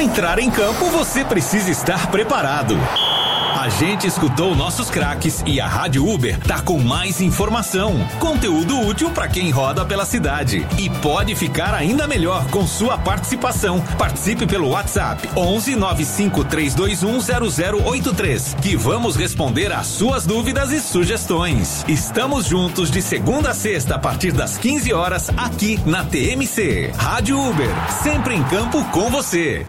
entrar em campo, você precisa estar preparado. A gente escutou nossos craques e a Rádio Uber tá com mais informação, conteúdo útil para quem roda pela cidade. E pode ficar ainda melhor com sua participação. Participe pelo WhatsApp 11 95 321 0083, que vamos responder às suas dúvidas e sugestões. Estamos juntos de segunda a sexta a partir das 15 horas aqui na TMC. Rádio Uber, sempre em campo com você.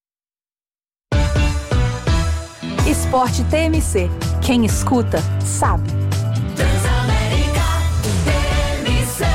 Esporte TMC. Quem escuta, sabe. Transamérica TMC.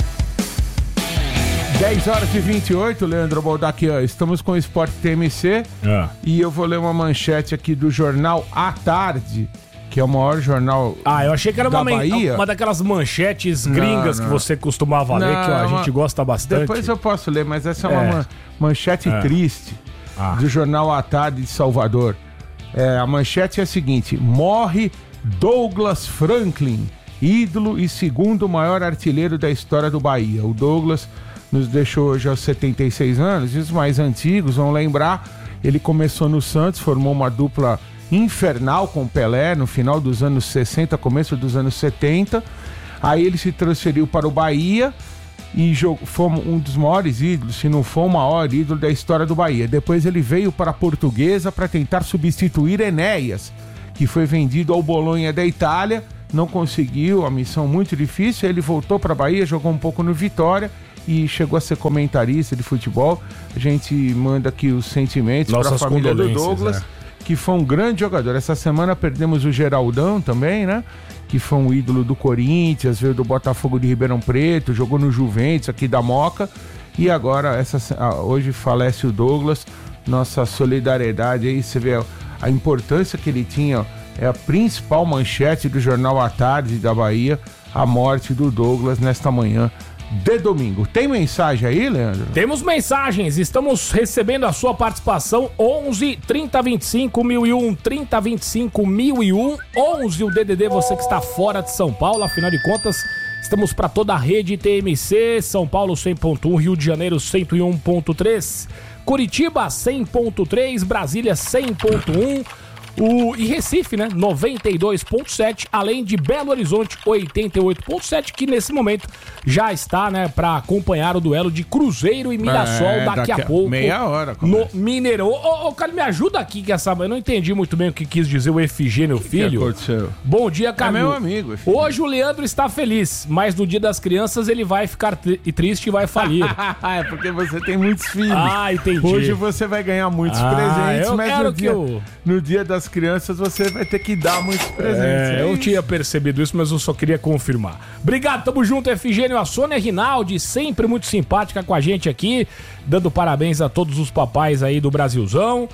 10h28, Leandro Boldac, estamos com o Esporte TMC e eu vou ler uma manchete aqui do jornal À Tarde, que é o maior jornal eu achei que era da Bahia. uma daquelas manchetes gringas que você costumava ler, que a gente gosta bastante. Depois eu posso ler, mas essa é uma manchete triste do jornal À Tarde de Salvador. A manchete é a seguinte: morre Douglas Franklin, ídolo e segundo maior artilheiro da história do Bahia. O Douglas nos deixou hoje aos 76 anos, e os mais antigos vão lembrar, ele começou no Santos, formou uma dupla infernal com Pelé no final dos anos 60, começo dos anos 70, aí ele se transferiu para o Bahia e foi um dos maiores ídolos, se não for o maior ídolo da história do Bahia. Depois ele veio para a Portuguesa para tentar substituir Enéas, que foi vendido ao Bolonha da Itália, não conseguiu, a missão muito difícil, ele voltou para a Bahia, jogou um pouco no Vitória e chegou a ser comentarista de futebol. A gente manda aqui os sentimentos para a família do Douglas, que foi um grande jogador. Essa semana perdemos o Geraldão também, né? Que foi um ídolo do Corinthians, veio do Botafogo de Ribeirão Preto, jogou no Juventus aqui da Moca, e agora hoje falece o Douglas. Nossa solidariedade aí, você vê a importância que ele tinha, é a principal manchete do jornal À Tarde da Bahia, a morte do Douglas nesta manhã de domingo. Tem mensagem aí, Leandro? Temos mensagens, estamos recebendo a sua participação. 11 30 25 1001, 30 25 1001, 11 o DDD, você que está fora de São Paulo, afinal de contas estamos para toda a rede TMC, São Paulo 100.1, Rio de Janeiro 101.3, Curitiba 100.3, Brasília 100.1, e Recife, né, 92.7, além de Belo Horizonte 88.7, que nesse momento já está, né, para acompanhar o duelo de Cruzeiro e Mirassol daqui a pouco. Meia hora. No Mineirão. Ô, cara, me ajuda aqui, que eu não entendi muito bem o que quis dizer o Efigênio Filho. O que aconteceu? Bom dia, Camilo. É meu amigo, Efigênio. Hoje o Leandro está feliz, mas no dia das crianças ele vai ficar triste e vai falir. É porque você tem muitos filhos. Entendi. Hoje você vai ganhar muitos presentes, mas no dia das crianças você vai ter que dar muitos presentes. Eu tinha percebido isso, mas eu só queria confirmar. Obrigado, tamo junto, Efigênio. A Sônia Rinaldi, sempre muito simpática com a gente aqui, dando parabéns a todos os papais aí do Brasilzão.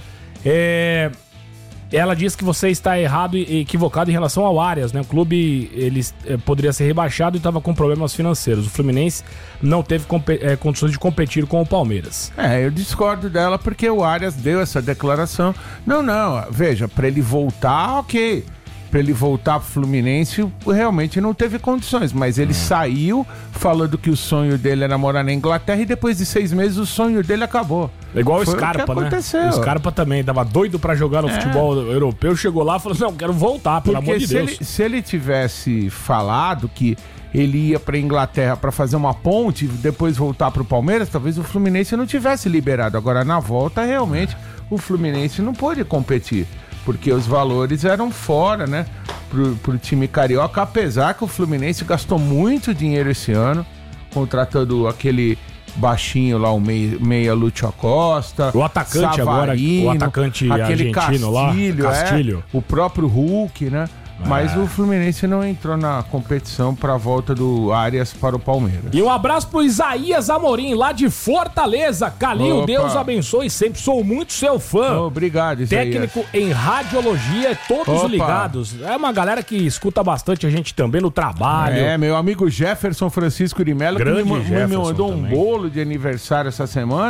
Ela diz que você está errado e equivocado em relação ao Arias, né? O clube ele poderia ser rebaixado e estava com problemas financeiros. O Fluminense não teve condições de competir com o Palmeiras. Eu discordo dela porque o Arias deu essa declaração. Não, veja, para ele voltar, ok. Para ele voltar pro Fluminense, realmente não teve condições, mas ele saiu falando que o sonho dele era morar na Inglaterra e depois de 6 meses o sonho dele acabou. Igual o Scarpa, né? O Scarpa também tava doido pra jogar no futebol europeu, chegou lá e falou, não, quero voltar, pelo amor de Deus. Se ele tivesse falado que ele ia pra Inglaterra pra fazer uma ponte e depois voltar pro Palmeiras, talvez o Fluminense não tivesse liberado. Agora, na volta, realmente, o Fluminense não pôde competir, porque os valores eram fora, né, pro time carioca, apesar que o Fluminense gastou muito dinheiro esse ano, contratando aquele baixinho lá, o meia Lúcio Acosta, o atacante Savarino, agora, o atacante aquele argentino Castilho, o próprio Hulk, né? Mas o Fluminense não entrou na competição para a volta do Arias para o Palmeiras. E um abraço pro Isaías Amorim, lá de Fortaleza. Calil, Deus abençoe, sempre sou muito seu fã. Obrigado, Isaías. Técnico em radiologia, todos ligados. É uma galera que escuta bastante a gente também no trabalho. Meu amigo Jefferson Francisco de Mello, que me mandou também um bolo de aniversário essa semana.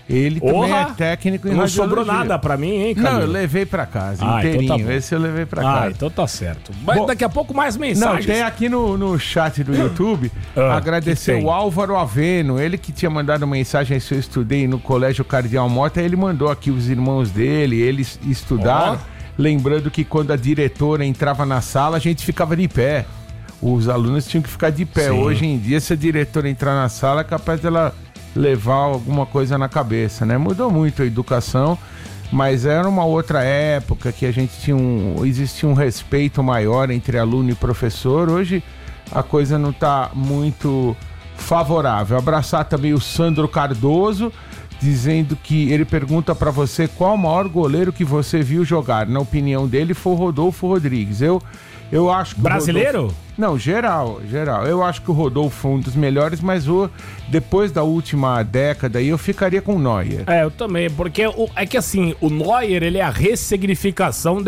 Ele também é técnico em não radiologia. sobrou nada pra mim, hein, Calil? Não, eu levei pra casa, inteirinho. Então tá bom. Esse eu levei pra casa. Então tá certo. Mas Bom, daqui a pouco mais mensagens. Não, tem aqui no chat do YouTube, agradecer o Álvaro Aveno, ele que tinha mandado mensagem se eu estudei no Colégio Cardeal Mota, ele mandou aqui os irmãos dele, eles estudaram, lembrando que quando a diretora entrava na sala, a gente ficava de pé. Os alunos tinham que ficar de pé. Sim. Hoje em dia, se a diretora entrar na sala, é capaz dela levar alguma coisa na cabeça, né? Mudou muito a educação, mas era uma outra época que a gente existia um respeito maior entre aluno e professor. Hoje a coisa não está muito favorável. Abraçar também o Sandro Cardoso, dizendo que ele pergunta para você qual o maior goleiro que você viu jogar. Na opinião dele, foi o Rodolfo Rodrigues. Eu acho que brasileiro? Não, geral. Eu acho que o Rodolfo foi um dos melhores, mas depois da última década aí eu ficaria com o Neuer. Eu também, porque é que assim, o Neuer, ele é a ressignificação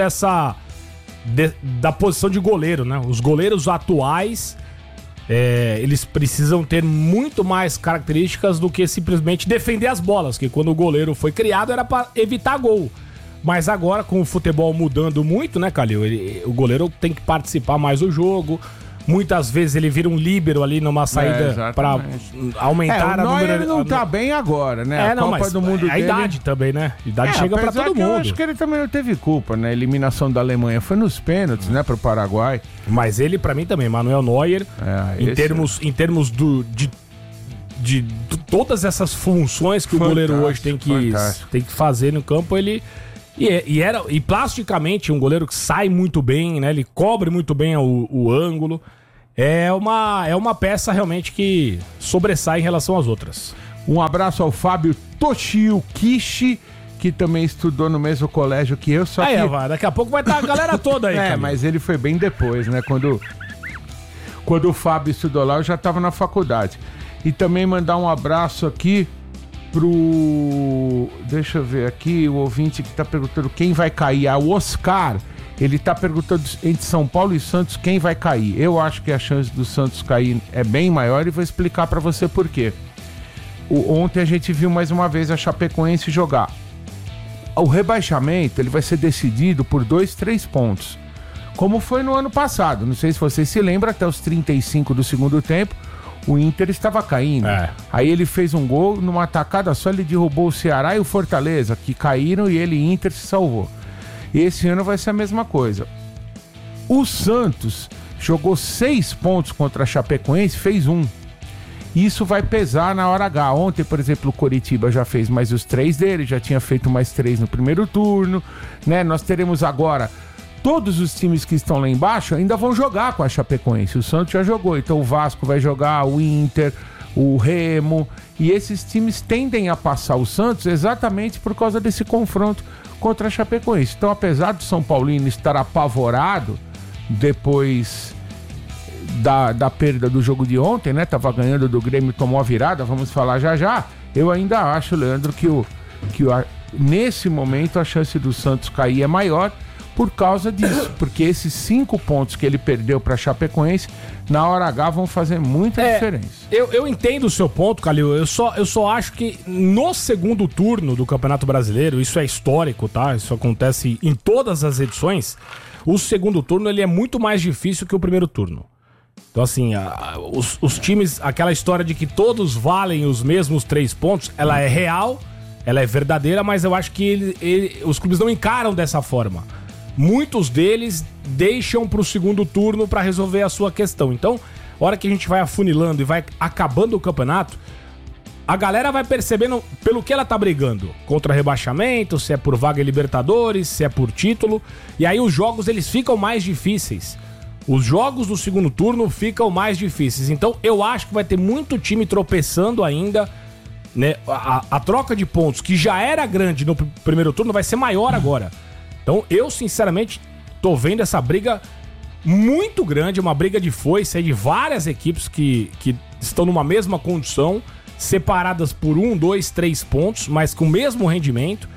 da posição de goleiro, né? Os goleiros atuais, eles precisam ter muito mais características do que simplesmente defender as bolas, que quando o goleiro foi criado era para evitar gol. Mas agora, com o futebol mudando muito, né, Calil? O goleiro tem que participar mais do jogo. Muitas vezes ele vira um líbero ali numa saída para aumentar a número... Ele não tá bem agora, né? A Copa do Mundo dele... idade também, né? A idade chega para todo mundo. Eu acho que ele também não teve culpa, né? A eliminação da Alemanha foi nos pênaltis, né? Pro Paraguai. Mas ele, para mim também, Manuel Neuer, em termos de todas essas funções que o goleiro hoje tem que fazer no campo, ele... E plasticamente um goleiro que sai muito bem, né? Ele cobre muito bem o ângulo. É uma peça realmente que sobressai em relação às outras. Um abraço ao Fábio Toshio Kishi, que também estudou no mesmo colégio que eu. Só daqui a pouco vai estar a galera toda aí. Mas ele foi bem depois, né? Quando o Fábio estudou lá, eu já estava na faculdade. E também mandar um abraço aqui deixa eu ver aqui, o ouvinte que tá perguntando quem vai cair, o Oscar, ele tá perguntando entre São Paulo e Santos quem vai cair. Eu acho que a chance do Santos cair é bem maior e vou explicar pra você por quê. Ontem a gente viu mais uma vez a Chapecoense jogar. O rebaixamento, ele vai ser decidido por 2-3 pontos, como foi no ano passado. Não sei se você se lembra, até os 35 do segundo tempo o Inter estava caindo. Aí ele fez um gol, numa tacada só ele derrubou o Ceará e o Fortaleza, que caíram, e ele, Inter, se salvou. E esse ano vai ser a mesma coisa. O Santos jogou 6 pontos contra a Chapecoense, fez 1. Isso vai pesar na hora H. Ontem, por exemplo, o Coritiba já fez mais os 3 dele, já tinha feito mais 3 no primeiro turno, né? Nós teremos agora... Todos os times que estão lá embaixo ainda vão jogar com a Chapecoense. O Santos já jogou, então o Vasco vai jogar, o Inter, o Remo. E esses times tendem a passar o Santos exatamente por causa desse confronto contra a Chapecoense. Então, apesar do São Paulino estar apavorado depois da perda do jogo de ontem, né? Tava ganhando do Grêmio, tomou a virada, vamos falar já. Eu ainda acho, Leandro, que nesse momento a chance do Santos cair é maior, por causa disso, porque esses 5 pontos que ele perdeu para Chapecoense, na hora H vão fazer muita diferença. Eu entendo o seu ponto, Calil, eu só acho que no segundo turno do Campeonato Brasileiro, isso é histórico, tá? Isso acontece em todas as edições, o segundo turno ele é muito mais difícil que o primeiro turno. Então assim, os times, aquela história de que todos valem os mesmos 3 pontos, ela é real, ela é verdadeira, mas eu acho que os clubes não encaram dessa forma. Muitos deles deixam para o segundo turno para resolver a sua questão. Então, a hora que a gente vai afunilando e vai acabando o campeonato, a galera vai percebendo pelo que ela tá brigando. Contra rebaixamento, se é por vaga em Libertadores, se é por título. E aí os jogos eles ficam mais difíceis. Os jogos do segundo turno ficam mais difíceis. Então, eu acho que vai ter muito time tropeçando ainda, né? A troca de pontos, que já era grande no primeiro turno, vai ser maior agora. Então, eu, sinceramente, tô vendo essa briga muito grande, uma briga de foice de várias equipes que estão numa mesma condição, separadas por 1, 2, 3 pontos, mas com o mesmo rendimento.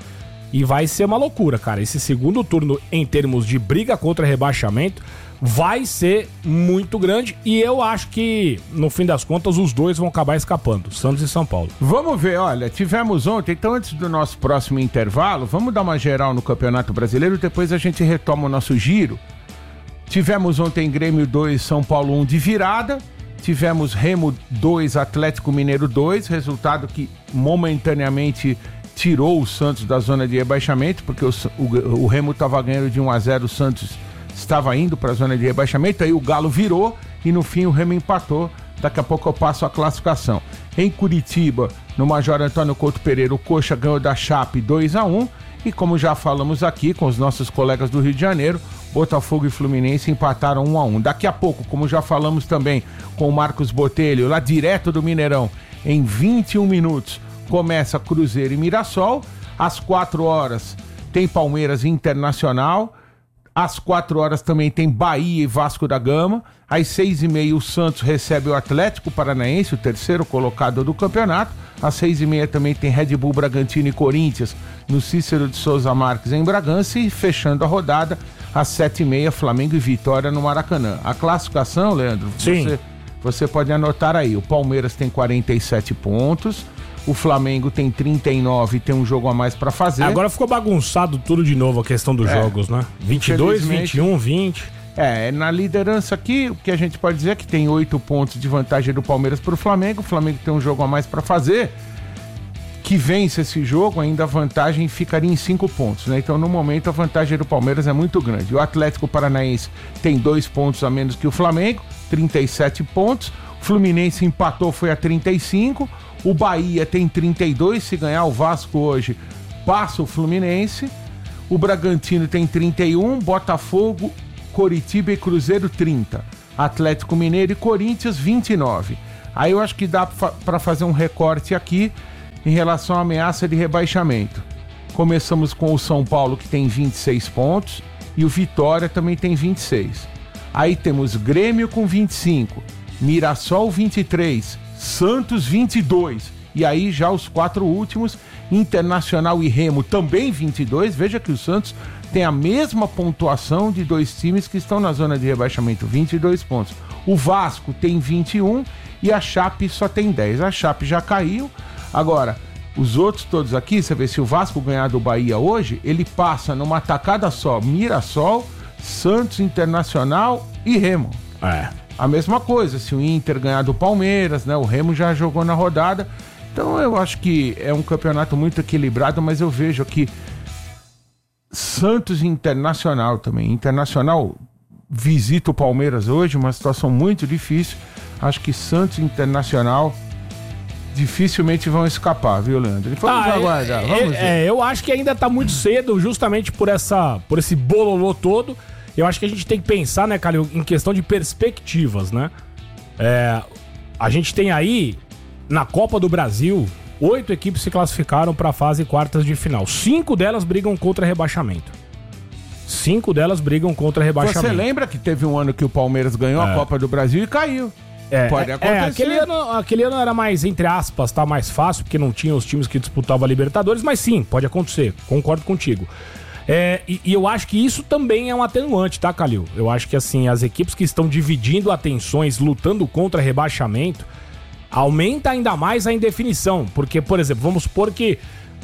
e vai ser uma loucura, cara. Esse segundo turno, em termos de briga contra rebaixamento, vai ser muito grande e eu acho que, no fim das contas, os dois vão acabar escapando, Santos e São Paulo. Vamos ver, olha, tivemos ontem, então antes do nosso próximo intervalo, vamos dar uma geral no Campeonato Brasileiro, depois a gente retoma o nosso giro. Tivemos ontem Grêmio 2, São Paulo 1 de virada, tivemos Remo 2, Atlético Mineiro 2, resultado que momentaneamente tirou o Santos da zona de rebaixamento, porque o Remo estava ganhando de 1-0, o Santos estava indo para a zona de rebaixamento, aí o Galo virou e no fim o Remo empatou. Daqui a pouco eu passo a classificação. Em Curitiba, no Major Antônio Couto Pereira, o Coxa ganhou da Chape 2-1 e como já falamos aqui com os nossos colegas do Rio de Janeiro, Botafogo e Fluminense empataram 1-1. Daqui a pouco, como já falamos também com o Marcos Botelho, lá direto do Mineirão, em 21 minutos começa Cruzeiro e Mirassol. Às 4 horas tem Palmeiras e Internacional. Às 4 horas também tem Bahia e Vasco da Gama. Às 6h30 o Santos recebe o Atlético Paranaense, o terceiro colocado do campeonato. Às 6h30 também tem Red Bull Bragantino e Corinthians no Cícero de Souza Marques em Bragança. E fechando a rodada, às 7h30 Flamengo e Vitória no Maracanã. A classificação, Leandro, você pode anotar aí. O Palmeiras tem 47 pontos. O Flamengo tem 39 e tem um jogo a mais pra fazer. Agora ficou bagunçado tudo de novo a questão dos jogos, né? 22, 21, 20. Na liderança aqui, o que a gente pode dizer é que tem 8 pontos de vantagem do Palmeiras pro Flamengo. O Flamengo tem um jogo a mais pra fazer. Que vence esse jogo, ainda a vantagem ficaria em 5 pontos, né? Então, no momento, a vantagem do Palmeiras é muito grande. O Atlético Paranaense tem 2 pontos a menos que o Flamengo, 37 pontos. O Fluminense empatou, foi a 35. O Bahia tem 32, se ganhar o Vasco hoje, passa o Fluminense. O Bragantino tem 31, Botafogo, Coritiba e Cruzeiro 30. Atlético Mineiro e Corinthians 29. Aí eu acho que dá para fazer um recorte aqui em relação à ameaça de rebaixamento. Começamos com o São Paulo, que tem 26 pontos, e o Vitória também tem 26. Aí temos Grêmio com 25, Mirassol 23, Santos 22, e aí já os 4 últimos, Internacional e Remo também 22. Veja que o Santos tem a mesma pontuação de 2 times que estão na zona de rebaixamento, 22 pontos. O Vasco tem 21 e a Chape só tem 10. A Chape já caiu. Agora, os outros todos aqui, você vê, se o Vasco ganhar do Bahia hoje, ele passa numa tacada só Mirassol, Santos, Internacional e Remo. A mesma coisa, se o Inter ganhar do Palmeiras, né? O Remo já jogou na rodada. Então eu acho que é um campeonato muito equilibrado, mas eu vejo aqui Santos e Internacional também. Internacional visita o Palmeiras hoje, uma situação muito difícil. Acho que Santos e Internacional dificilmente vão escapar, viu, Leandro? Vamos aguardar, vamos ver. Eu acho que ainda tá muito cedo, justamente por esse bololô todo. Eu acho que a gente tem que pensar, né, Calil, em questão de perspectivas, né? A gente tem aí, na Copa do Brasil, 8 equipes se classificaram para a fase quartas de final. 5 delas brigam contra rebaixamento. 5 delas brigam contra rebaixamento. Você lembra que teve um ano que o Palmeiras ganhou a Copa do Brasil e caiu? Pode acontecer. Aquele ano era mais, entre aspas, tá mais fácil, porque não tinha os times que disputavam a Libertadores, mas sim, pode acontecer, concordo contigo. E eu acho que isso também é um atenuante, tá, Calil? Eu acho que, assim, as equipes que estão dividindo atenções, lutando contra rebaixamento, aumenta ainda mais a indefinição. Porque, por exemplo, vamos supor que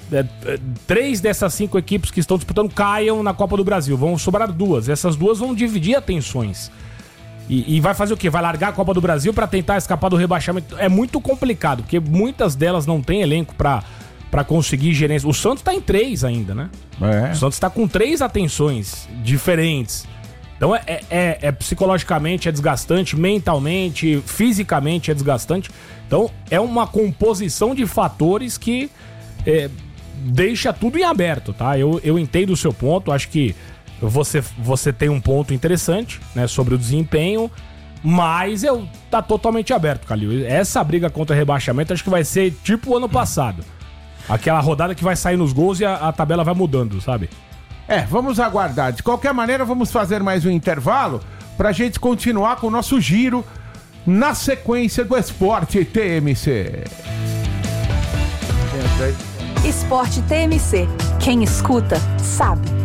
3 dessas 5 equipes que estão disputando caiam na Copa do Brasil. Vão sobrar 2. Essas 2 vão dividir atenções. E vai fazer o quê? Vai largar a Copa do Brasil para tentar escapar do rebaixamento? É muito complicado, porque muitas delas não têm elenco para conseguir gerência. O Santos tá em 3 ainda, né? O Santos tá com 3 atenções diferentes. Então psicologicamente é desgastante, mentalmente, fisicamente é desgastante. Então é uma composição de fatores que deixa tudo em aberto, tá? Eu entendo o seu ponto, acho que você tem um ponto interessante, né, sobre o desempenho, mas tá totalmente aberto, Calil. Essa briga contra rebaixamento acho que vai ser tipo o ano passado. Aquela rodada que vai sair nos gols e a tabela vai mudando, sabe? Vamos aguardar. De qualquer maneira, vamos fazer mais um intervalo pra gente continuar com o nosso giro na sequência do Esporte TMC. Esporte TMC. Quem escuta, sabe.